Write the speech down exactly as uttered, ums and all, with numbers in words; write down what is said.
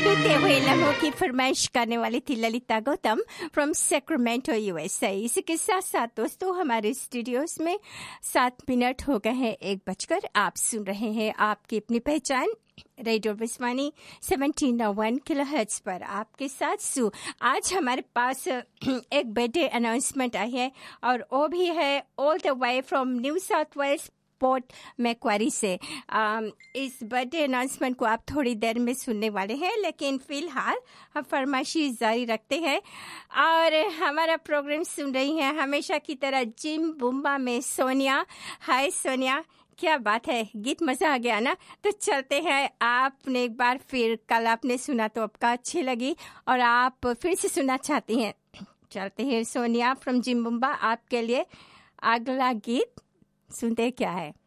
बीते हुए लम्हों की फरमाइश करने वाली थी Lalita Gautam from Sacramento USA. इसी के साथ साथ दोस्तों हमारे स्टूडियोज में सात मिनट हो गए हैं एक बजकर। आप सुन रहे हैं आपकी अपनी पहचान रेडियो विस्वानी सत्रह सौ एक किलोहर्ट्ज पर आपके साथ सु। आज हमारे पास एक बर्थडे अनाउंसमेंट आई है और वो भी है all the way from new south Wales port Macquarie से। आ, इस बर्थडे अनाउंसमेंट को आप थोड़ी देर में सुनने वाले हैं, लेकिन फिलहाल हम फरमाइशी जारी रखते हैं और हमारा प्रोग्राम सुन रही हैं हमेशा की तरह जिम बुम्बा में सोनिया। हाय सोनिया, क्या बात है, गीत मजा आ गया ना? तो चलते हैं। आपने एक बार फिर कल आपने सुना तो आपका अच्छी लगी और आप फिर से सुनना चाहती हैं। चलते हैं सोनिया फ्रॉम जिम्बुम्बा, आपके लिए अगला गीत सुनते क्या है।